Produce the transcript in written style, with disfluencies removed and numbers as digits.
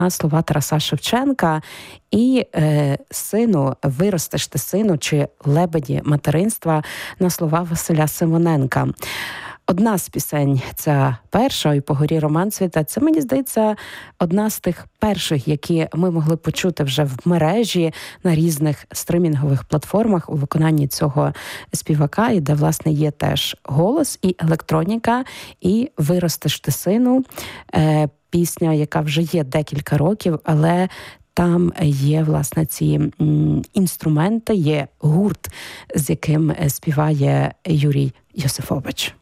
слова Тараса Шевченка і сину, виростеш ти, сину, чи лебеді материнства на слова Василя Симоненка. Одна з пісень, ця перша, «І по горі роман цвіте», це, мені здається, одна з тих перших, які ми могли почути вже в мережі на різних стримінгових платформах у виконанні цього співака, і де, власне, є теж голос і електроніка, і «Виростеш ти, сину», пісня, яка вже є декілька років, але там є, власне, ці інструменти, є гурт, з яким співає Юрій Йосифович.